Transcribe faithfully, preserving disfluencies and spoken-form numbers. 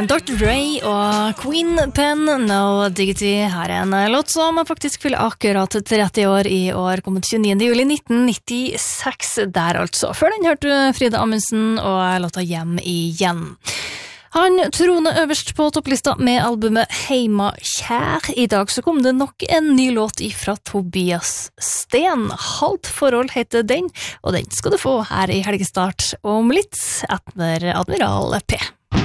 doktor Dre og Queen Pen, No Diggity. Her er en låt som faktisk fyller akkurat tretti år i år, kommet tjueniende juli nitten nittiseks der altså. Før den hørte Frida Amundsen og låta Hjem igjen. Han troner øverst på topplista med albumet Heima kjær. I dag så kom det nok en ny låt ifra Tobias Sten. Halvt forhold heter den, og den skal du få her i helgestart om litt etter Admiral P.